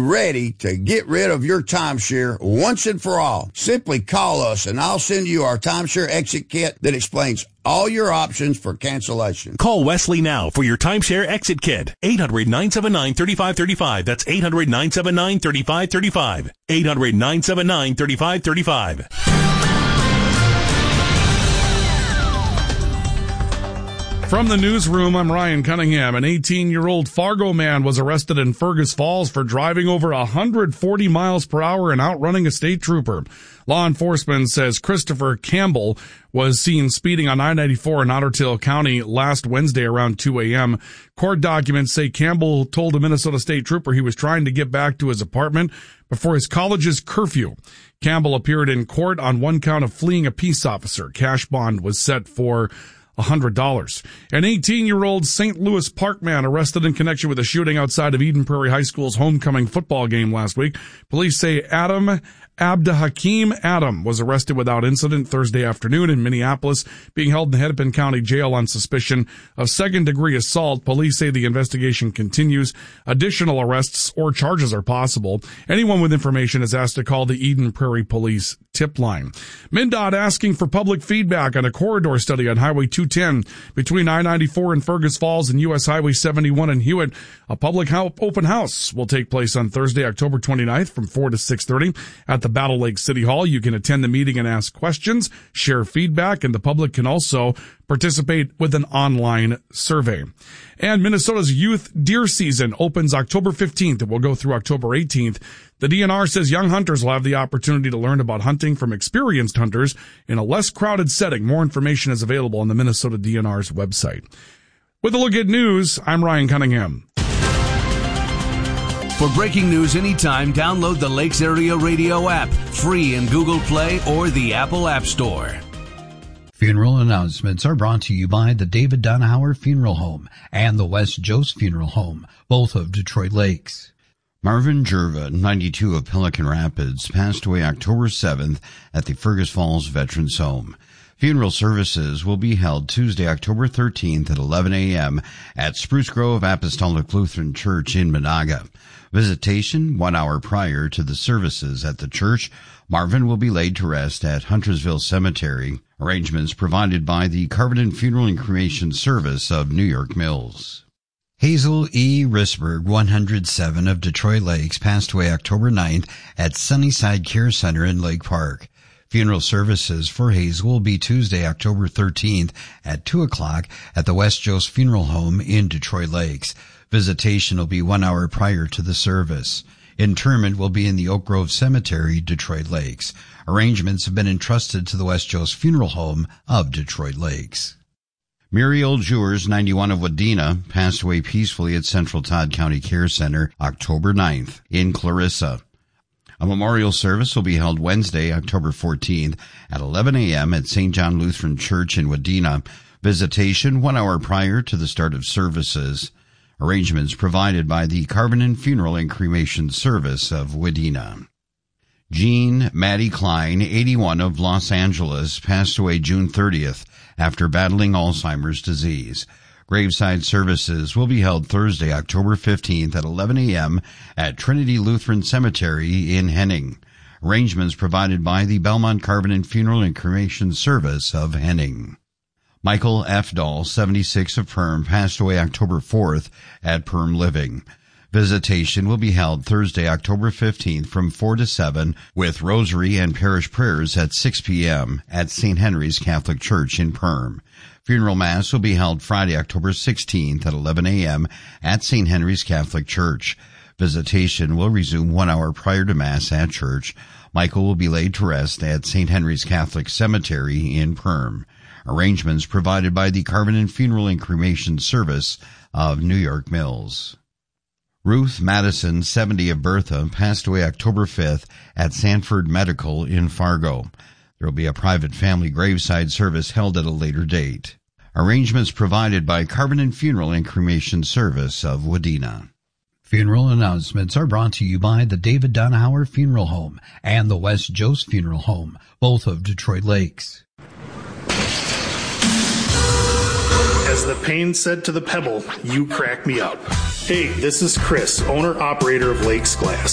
ready to get rid of your timeshare once and for all? Simply call us and I'll send you our timeshare exit kit that explains all your options for cancellation. Call Wesley now for your timeshare exit kit. 800-979-3535. That's 800-979-3535. 800-979-3535. From the newsroom, I'm Ryan Cunningham. An 18-year-old Fargo man was arrested in Fergus Falls for driving over 140 miles per hour and outrunning a state trooper. Law enforcement says Christopher Campbell was seen speeding on I-94 in Otter Tail County last Wednesday around 2 a.m. Court documents say Campbell told a Minnesota state trooper he was trying to get back to his apartment before his college's curfew. Campbell appeared in court on one count of fleeing a peace officer. Cash bond was set for $100. An 18-year-old St. Louis Park man arrested in connection with a shooting outside of Eden Prairie High School's homecoming football game last week. Police say Adam Abdahakim Adam was arrested without incident Thursday afternoon in Minneapolis, being held in the Hennepin County Jail on suspicion of second-degree assault. Police say the investigation continues. Additional arrests or charges are possible. Anyone with information is asked to call the Eden Prairie Police tip line. MnDOT asking for public feedback on a corridor study on Highway 210 between I-94 and Fergus Falls and U.S. Highway 71 in Hewitt. A public open house will take place on Thursday, October 29th from 4 to 6:30 at the Battle Lake City Hall. You can attend the meeting and ask questions, share feedback, and the public can also participate with an online survey. And Minnesota's youth deer season opens October 15th. It will go through October 18th. The DNR says young hunters will have the opportunity to learn about hunting from experienced hunters in a less crowded setting. More information is available on the Minnesota DNR's website. With a look at news, I'm Ryan Cunningham. For breaking news anytime, download the Lakes Area Radio app, free in Google Play or the Apple App Store. Funeral announcements are brought to you by the David Donauer Funeral Home and the West Jost Funeral Home, both of Detroit Lakes. Marvin Jerva, 92 of Pelican Rapids, passed away October 7th at the Fergus Falls Veterans Home. Funeral services will be held Tuesday, October 13th at 11 a.m. at Spruce Grove Apostolic Lutheran Church in Monaga. Visitation 1 hour prior to the services at the church. Marvin will be laid to rest at Huntersville Cemetery. Arrangements provided by the Carvenden Funeral and Cremation Service of New York Mills. Hazel E. Risberg, 107 of Detroit Lakes, passed away October 9th at Sunnyside Care Center in Lake Park. Funeral services for Hazel will be Tuesday, October 13th at 2 o'clock at the West Jost Funeral Home in Detroit Lakes. Visitation will be 1 hour prior to the service. Interment will be in the Oak Grove Cemetery, Detroit Lakes. Arrangements have been entrusted to the West Jost Funeral Home of Detroit Lakes. Muriel Jewers, 91 of Wadena, passed away peacefully at Central Todd County Care Center October 9th in Clarissa. A memorial service will be held Wednesday, October 14th at 11 a.m. at St. John Lutheran Church in Wadena. Visitation 1 hour prior to the start of services. Arrangements provided by the Carvenden Funeral and Cremation Service of Wadena. Jean Maddie Klein, 81 of Los Angeles, passed away June 30th after battling Alzheimer's disease. Graveside services will be held Thursday, October 15th at 11 a.m. at Trinity Lutheran Cemetery in Henning. Arrangements provided by the Belmont Carvenden Funeral and Cremation Service of Henning. Michael F. Dahl, 76 of Perm, passed away October 4th at Perm Living. Visitation will be held Thursday, October 15th from 4 to 7 with rosary and parish prayers at 6 p.m. at St. Henry's Catholic Church in Perm. Funeral Mass will be held Friday, October 16th at 11 a.m. at St. Henry's Catholic Church. Visitation will resume 1 hour prior to Mass at church. Michael will be laid to rest at St. Henry's Catholic Cemetery in Perm. Arrangements provided by the Carvenden Funeral and Cremation Service of New York Mills. Ruth Madison, 70 of Bertha, passed away October 5th at Sanford Medical in Fargo. There will be a private family graveside service held at a later date. Arrangements provided by Carvenden Funeral and Cremation Service of Wadena. Funeral announcements are brought to you by the David Donauer Funeral Home and the West Jost Funeral Home, both of Detroit Lakes. As the pain said to the pebble, you crack me up. Hey, this is Chris, owner-operator of Lakes Glass.